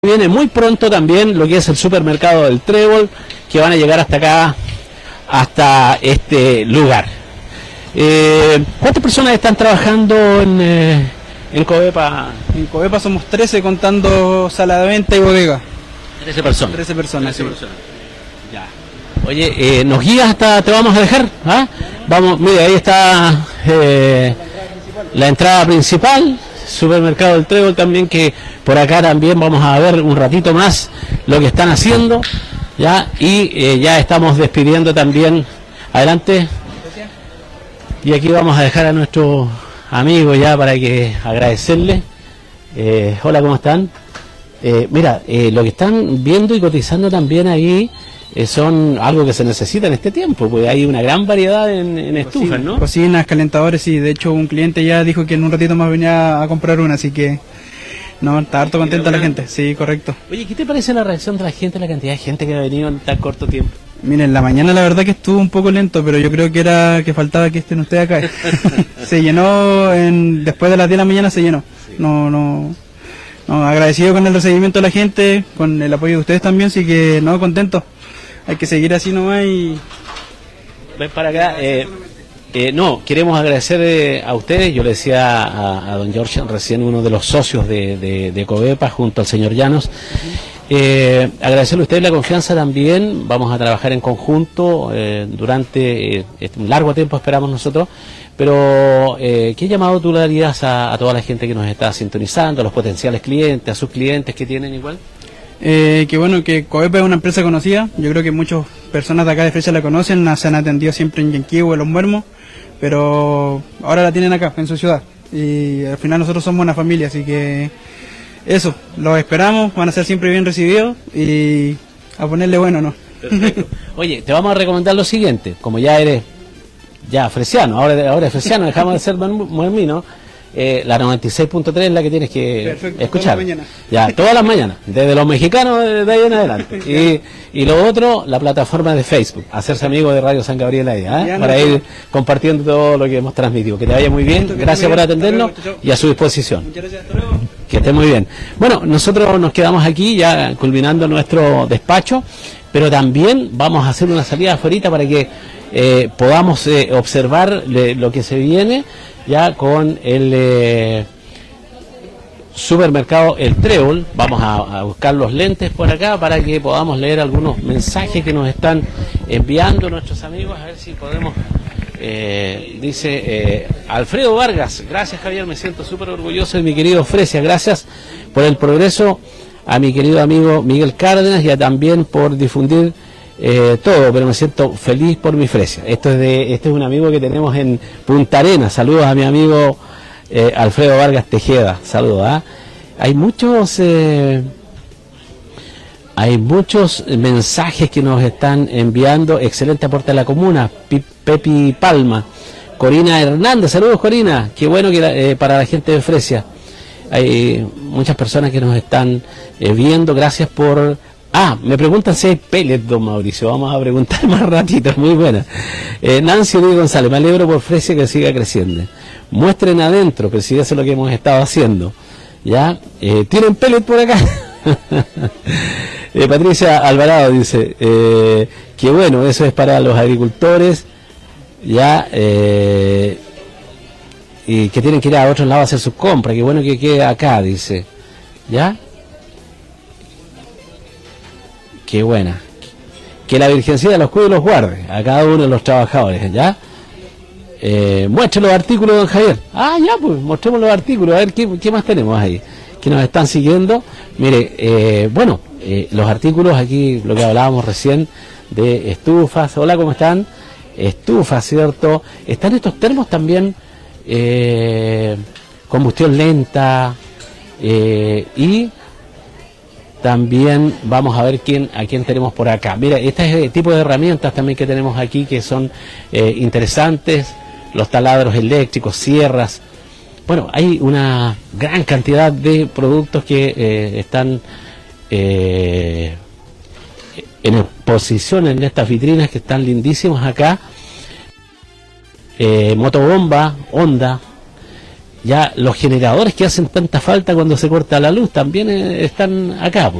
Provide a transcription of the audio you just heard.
Viene muy pronto también lo que es el supermercado del Trébol, que van a llegar hasta acá, hasta este lugar. ¿Cuántas personas están trabajando en Covepa? En Covepa somos 13 contando sala de venta y bodega. 13 personas. 13 personas, 13 sí. personas. Ya. Oye, ¿nos guías hasta te vamos a dejar? ¿Ah? Vamos, mire, ahí está la entrada principal. Supermercado del Trébol también, que por acá también vamos a ver un ratito más lo que están haciendo, ya, y ya estamos despidiendo también. Adelante. Y aquí vamos a dejar a nuestro amigo ya para que agradecerle. Hola, ¿cómo están? Mira, lo que están viendo y cotizando también ahí son algo que se necesita en este tiempo, porque hay una gran variedad en estufas, ¿no? Cocinas, calentadores, sí. De hecho, un cliente ya dijo que en un ratito más venía a comprar una, así que no, está harto contenta la gente. Sí, correcto. Oye, ¿qué te parece la reacción de la gente, la cantidad de gente que ha venido en tan corto tiempo? Miren, la mañana la verdad que estuvo un poco lento, pero yo creo que era que faltaba que estén ustedes acá. Se llenó, después de las 10 de la mañana se llenó. Sí. No, agradecido con el recibimiento de la gente, con el apoyo de ustedes también, así que no, contento. Hay que seguir así nomás y... Ven para acá. No, queremos agradecer a ustedes. Yo le decía a don George recién, uno de los socios de Covepa, junto al señor Llanos. Agradecerle a ustedes la confianza también. Vamos a trabajar en conjunto durante un largo tiempo, esperamos nosotros. Pero, ¿qué llamado tú le darías a toda la gente que nos está sintonizando, a los potenciales clientes, a sus clientes que tienen igual? Que bueno, que Covepa es una empresa conocida. Yo creo que muchas personas de acá de Fresia la conocen, se han atendido siempre en Yanquihue o en Los Muermos, pero ahora la tienen acá, en su ciudad. Y al final nosotros somos una familia, así que eso, los esperamos, van a ser siempre bien recibidos y a ponerle bueno, ¿no? Perfecto. Oye, te vamos a recomendar lo siguiente, como ya eres fresiano, ahora es fresiano, dejamos de ser muermino. La 96.3 es la que tienes que Perfecto, escuchar. todas las mañanas. Ya, todas las mañanas, desde los mexicanos de ahí en adelante. Y lo otro, la plataforma de Facebook, hacerse amigo de Radio San Gabriel ahí, para ir compartiendo todo lo que hemos transmitido. Que te vaya muy bien, gracias por atendernos y a su disposición. Muchas gracias, hasta luego. Que esté muy bien. Bueno, nosotros nos quedamos aquí ya culminando nuestro despacho, pero también vamos a hacer una salida afuera para que podamos observar lo que se viene ya con el supermercado El Trébol. Vamos a buscar los lentes por acá para que podamos leer algunos mensajes que nos están enviando nuestros amigos, a ver si podemos. Dice Alfredo Vargas: gracias Javier, me siento súper orgulloso de mi querido Fresia, gracias por el progreso a mi querido amigo Miguel Cárdenas y también por difundir todo, pero me siento feliz por mi Fresia. Este es un amigo que tenemos en Punta Arenas. Saludos a mi amigo Alfredo Vargas Tejeda, saludos. Hay muchos mensajes que nos están enviando. Excelente aporte a la comuna. Pepi Palma, Corina Hernández, saludos Corina, qué bueno que para la gente de Fresia. Hay muchas personas que nos están viendo, gracias por... me preguntan si hay pellets, don Mauricio, vamos a preguntar más ratito, muy buena. Nancy Luis González, me alegro por Fresia que siga creciendo. Muestren adentro, pero si eso es lo que hemos estado haciendo. ¿Ya? ¿Tienen pellets por acá? Patricia Alvarado dice, que bueno, eso es para los agricultores, ya, y que tienen que ir a otros lados a hacer sus compras, que bueno que quede acá, dice, ¿ya? Qué buena. Que la Virgencita los cuide y los guarde a cada uno de los trabajadores, ¿ya? Muestre los artículos, don Javier. Ya, pues, mostremos los artículos, a ver qué más tenemos ahí, que nos están siguiendo. Mire, los artículos aquí, lo que hablábamos recién, de estufas. Hola, ¿cómo están? Estufas, ¿cierto? Están estos termos también, combustión lenta, y también vamos a ver a quién tenemos por acá. Mira, este tipo de herramientas también que tenemos aquí que son interesantes, los taladros eléctricos, sierras. Bueno, hay una gran cantidad de productos que están en exposición en estas vitrinas que están lindísimos acá. Motobomba, Honda, Ya los generadores que hacen tanta falta cuando se corta la luz también están acá, pues.